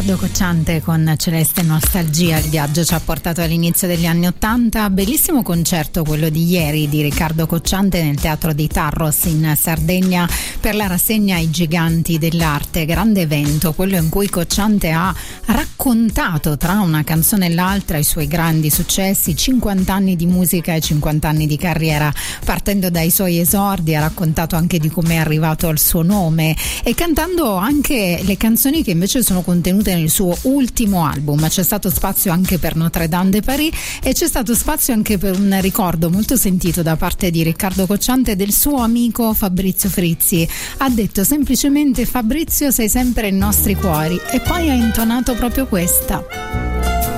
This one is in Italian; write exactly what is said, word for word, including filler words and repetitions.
Riccardo Cocciante con Celeste Nostalgia. Il viaggio ci ha portato all'inizio degli anni Ottanta. Bellissimo concerto quello di ieri di Riccardo Cocciante nel Teatro di Tarros in Sardegna per la rassegna I Giganti dell'Arte. Grande evento, quello in cui Cocciante ha raccontato tra una canzone e l'altra i suoi grandi successi, cinquanta anni di musica e cinquanta anni di carriera. Partendo dai suoi esordi ha raccontato anche di come è arrivato al suo nome e cantando anche le canzoni che invece sono contenute nel suo ultimo album. C'è stato spazio anche per Notre Dame de Paris e c'è stato spazio anche per un ricordo molto sentito da parte di Riccardo Cocciante del suo amico Fabrizio Frizzi. Ha detto semplicemente: Fabrizio, sei sempre nei nostri cuori, e poi ha intonato proprio questa.